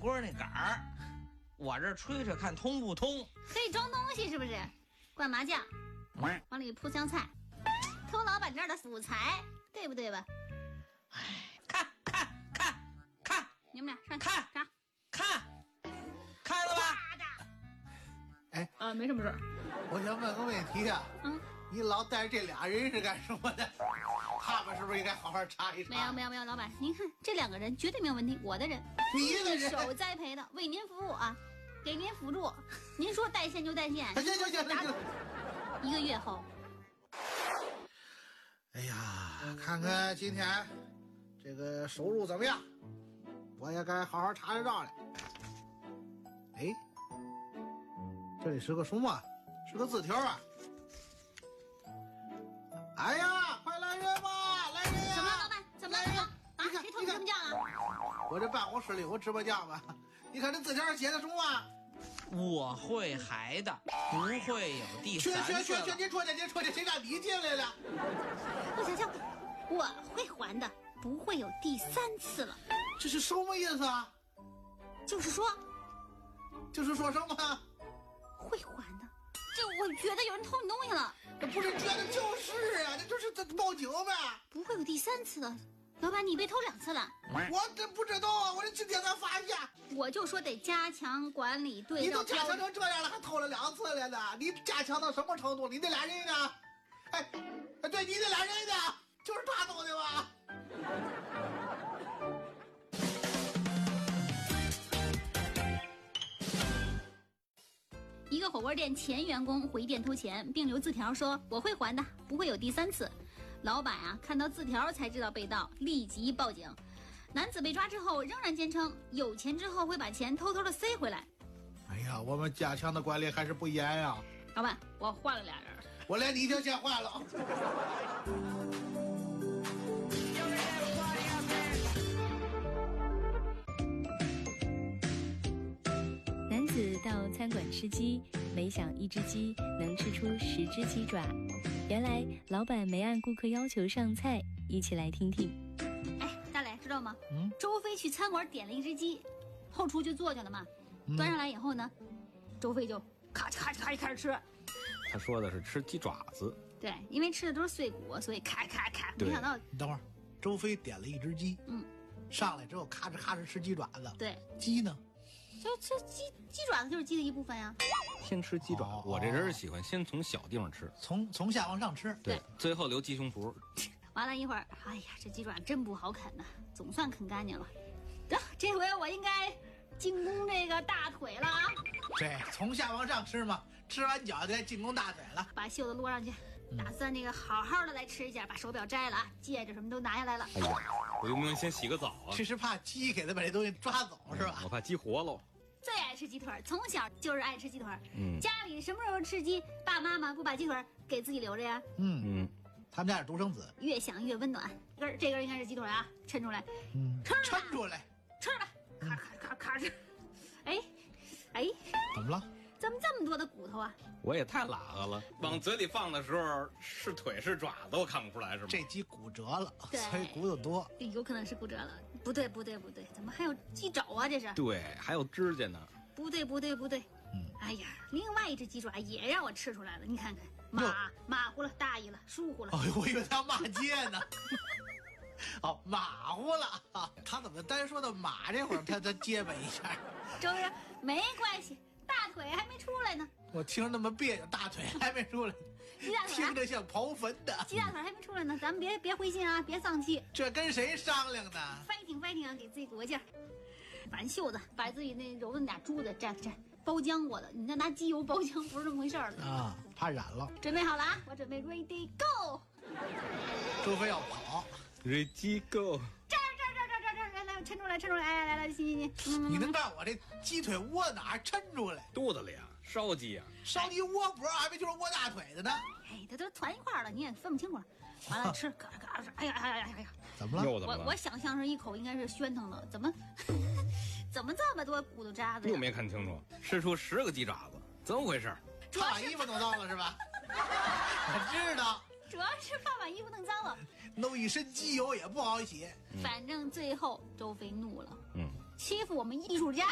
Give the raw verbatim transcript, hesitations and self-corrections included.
锅那杆儿，我这吹吹看通不通。 可以装东西是不是？灌麻将，往里铺香菜，偷老板这儿的辅材，对不对吧？ 哎，看看看看， 你们俩上去看啥？ 看，看了吧？ 哎啊，没什么事儿。 我想问个问题啊， 嗯， 你老带这俩人是干什么的？他们是不是应该好好查一查？ 没有没有没有，老板，您看这两个人绝对没有问题，我的人， 你的人一手栽培的，为您服务啊，给您辅助。您说带线就带线。 行行行行。 一个月后， 哎呀，看看今天这个收入怎么样，我也该好好查查账了。哎，这里是个什么？是个字条啊！哎呀，快来人吧，来人呀！ 怎么了，老板？怎么了？怎么了？啊，谁偷你什么酱啊？ 我这办公室里有芝麻酱吧？你看这字条上写的什么啊？ 我会孩的，不会有第去三次了。 去去去，您出去，您出去，谁让你进来了？ 我想想，我会还的，不会有第三次了。 这是什么意思啊？ 就是说， 就是说什么？ 会还的。这我觉得有人偷你东西了。 这不是觉得就是啊，这就是这报警呗。 不会有第三次了。老板，你被偷两次了。 我这不知道啊，我这今天才发现。 我就说得加强管理对照。 你都加强成这样了，还偷了两次了呢？你加强到什么程度？你那俩人呢？哎，对，你那俩人呢？就是他偷的吧？ 一个火锅店前员工回店偷钱，并留字条说：“我会还的，不会有第三次。”老板啊，看到字条才知道被盗，立即报警。男子被抓之后，仍然坚称有钱之后会把钱偷偷的塞回来。 哎呀，我们加强的管理还是不严呀。 老板，我换了俩人， 我连你就先换了。 男子到餐馆吃鸡，没想一只鸡能吃出十只鸡爪。原来老板没按顾客要求上菜，一起来听听。 哎，大磊知道吗？ 嗯， 周飞去餐馆点了一只鸡，后厨就做去了嘛。 嗯、 端上来以后呢，周飞就咔嚓咔嚓咔嚓开始吃。 他说的是吃鸡爪子。 对，因为吃的都是碎骨，所以咔咔咔。没想到， 你等会儿，周飞点了一只鸡， 嗯， 上来之后咔哧咔哧吃鸡爪子。 对， 鸡呢？ 就这鸡鸡爪子就是鸡的一部分呀。 先吃鸡爪， 哦、 我这人喜欢先从小地方吃， 从从下往上吃。 对，最后留鸡胸脯。 完了一会儿，哎呀，这鸡爪真不好啃呐，总算啃干净了。得，这回我应该进攻这个大腿了啊！ 对，从下往上吃嘛，吃完脚就该进攻大腿了。 把袖子撸上去，打算这个好好的来吃一下，把手表摘了啊，戒指什么都拿下来了。 哎呀，我用不用先洗个澡啊？ 这是怕鸡给他把这东西抓走是吧？ 我怕鸡活喽。 最爱吃鸡腿，从小就是爱吃鸡腿。 嗯， 家里什么时候吃鸡，爸妈妈不把鸡腿给自己留着呀？ 嗯嗯， 他们家是独生子， 越想越温暖。根这根应该是鸡腿啊，抻出来， 嗯， 吃抻出来， 吃吧，咔咔咔咔吃。哎，哎， 怎么了？ 怎么这么多的骨头啊？ 我也太拉个了，往嘴里放的时候是腿是爪子，我看不出来是吗？ 这鸡骨折了，所以骨头多。 有可能是骨折了。不对不对不对，怎么还有鸡爪啊？这是？ 对，还有指甲呢。 不对不对不对，嗯，哎呀，另外一只鸡爪也让我吃出来了，你看看，马马虎了，大意了，疏忽了。 哎呦，我以为他要骂街呢。哦，马虎了啊！他怎么单说到马这会儿，他他结巴一下？ 周是没关系，大腿还没出来呢。 我听着那么别扭，大腿还没出来， 鸡大腿听着像刨坟的。 鸡大腿还没出来呢，咱们别别灰心啊，别丧气。 这跟谁商量呢 ？fighting fighting 啊，给自己鼓个劲儿。挽袖子，把自己那揉的俩珠子蘸蘸，包浆过的。你再拿机油包浆，不是这么回事儿啊，怕染了。 准备好了啊，我准备 ready go。 周飞要跑 ，ready go。 这儿这儿这儿这儿这儿，来来抻出来抻出来，哎来来行行行。 你能把我这鸡腿窝哪儿抻出来？ 肚子里啊，烧鸡啊， 烧鸡窝脖，还没就是窝大腿的呢。 哎，它都团一块儿了，你也分不清楚了。完了吃，咔咔咔，哎呀哎呀哎呀哎呀！ 怎么了？ 又怎么了？ 我我想象是一口应该是喧腾的，怎么怎么这么多骨头渣子？ 又没看清楚，吃出十个鸡爪子，怎么回事？ 他把衣服弄脏了是吧？我知道， 主要是怕把衣服弄脏了， 弄一身机油也不好洗。 反正最后周飞怒了， 嗯， 欺负我们艺术家。